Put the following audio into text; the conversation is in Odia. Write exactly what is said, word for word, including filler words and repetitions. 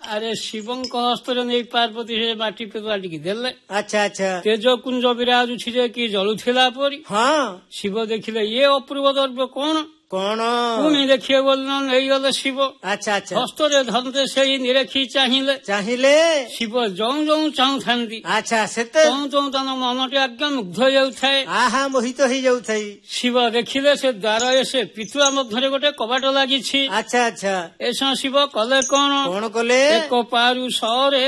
ଆରେ ଶିବଙ୍କ ହସ୍ତରେ ନେଇ ପାର୍ବତୀ ସେ ମାଟି ପେଦୁଆ ଟିକେ ଦେଲେ। ଆଚ୍ଛା ଆଚ୍ଛା ତେଜ କୁଞ୍ଜ ବିରାଜୁଛି ଯେ କି ଜଳୁଥିଲା ପରି। ହଁ ଶିବ ଦେଖିଲେ ଇଏ ଅପୂର୍ବ ଦ୍ରବ୍ୟ କଣ? କଣ ପୁଣି ଦେଖିବେ ବୋଲି ନେଇଗଲେ ଶିବ। ଆଚ୍ଛା ଆଚ୍ଛା ହସ୍ତରେ ଧରନ୍ତେ ସେଇ ନିରେଖି ଚାହିଁଲେ। ଚାହିଁଲେ ଶିବ ଯଉଁ ଯଉଁ ଚାହୁଁଥାନ୍ତି ଆଚ୍ଛା ସେତେ ତଉଁ ତଉଁ ତାଙ୍କ ମନଟି ଆଜ୍ଞା ମୁଗ୍ଧ ହେଉଥାଏ। ଆହା ମୋହିତ ହେଇଯାଉଥାଇ। ଶିବ ଦେଖିଲେ ସେ ଦ୍ୱାର ସେ ପିତୁଆ ମଧ୍ୟରେ ଗୋଟେ କବାଟ ଲାଗିଛି। ଆଚ୍ଛା ଆଚ୍ଛା ଏ ଶିବ କଲେ କଣ? କଣ କଲେ? ଏକ ପାରୁ ସରେ